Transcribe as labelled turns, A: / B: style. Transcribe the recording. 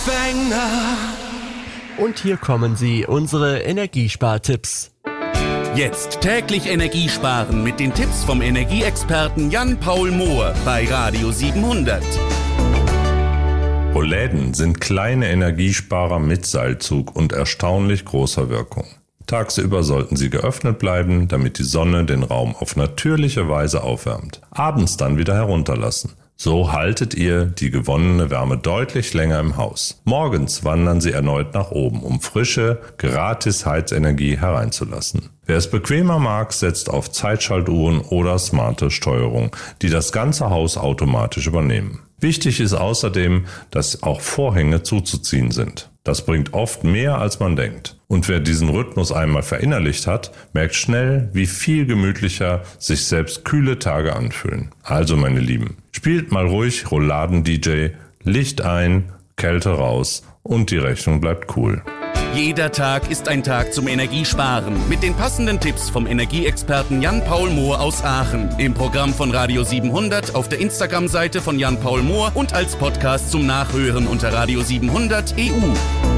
A: Und hier kommen sie, unsere Energiespartipps.
B: Jetzt täglich Energie sparen mit den Tipps vom Energieexperten Jan-Paul Mohr bei Radio 700.
C: Roläden sind kleine Energiesparer mit Seilzug und erstaunlich großer Wirkung. Tagsüber sollten sie geöffnet bleiben, damit die Sonne den Raum auf natürliche Weise aufwärmt. Abends dann wieder herunterlassen. So haltet ihr die gewonnene Wärme deutlich länger im Haus. Morgens wandern sie erneut nach oben, um frische, gratis Heizenergie hereinzulassen. Wer es bequemer mag, setzt auf Zeitschaltuhren oder smarte Steuerung, die das ganze Haus automatisch übernehmen. Wichtig ist außerdem, dass auch Vorhänge zuzuziehen sind. Das bringt oft mehr, als man denkt. Und wer diesen Rhythmus einmal verinnerlicht hat, merkt schnell, wie viel gemütlicher sich selbst kühle Tage anfühlen. Also meine Lieben, spielt mal ruhig Rouladen-DJ, Licht ein, Kälte raus und die Rechnung bleibt cool.
B: Jeder Tag ist ein Tag zum Energiesparen mit den passenden Tipps vom Energieexperten Jan-Paul Mohr aus Aachen. Im Programm von Radio 700, auf der Instagram-Seite von Jan-Paul Mohr und als Podcast zum Nachhören unter Radio 700 EU.